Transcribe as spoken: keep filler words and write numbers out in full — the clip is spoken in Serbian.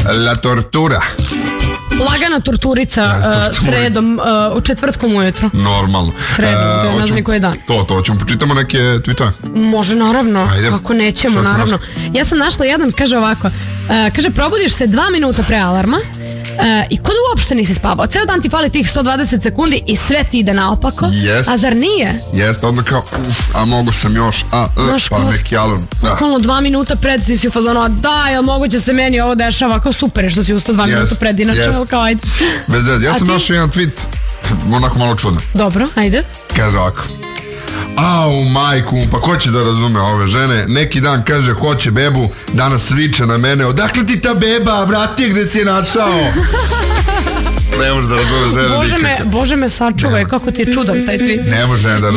La tortura. Lagana torturica, Ja, uh, sredom, uh, u četvrtkom ujutru. Normalno. Sredom, to je hoćemo- ne znam koji dan. To, to, ćemo počitamo neke tweeta. Može, naravno, Ajde. ako nećemo, Šta si naravno. Ja sam našla jedan, kaže ovako, uh, kaže, probudiš se dva minuta pre alarma uh, i kod uopšte nisi spavao. Ceo dan ti fali tih sto dvadeset sekundi i sve ti ide naopako. Jest. A zar nije? Jeste, onda kao, uf, a mogu sam još, a, a Znaš, pa kao- neki alarm. Da. Bukvalno dva minuta pred ti si u fazonu, a da, jel moguće se meni ovo dešava, kao super je što si ustao dva Jest, minuta pred, inače, jest. jel, kao ajde. Bez veze, ja A sam ti? našao jedan tweet, onako malo čudno. Dobro, ajde. Kaže ovako. Au, majku, pa ko će da razume ove žene? Neki dan kaže, hoće bebu, danas viče na mene, odakle ti ta beba, vrati je gde si je našao. Ne može da razume žene Bože me, nikako. Bože me sačuvaj, kako ti je čudan taj tweet. Ne može da razume.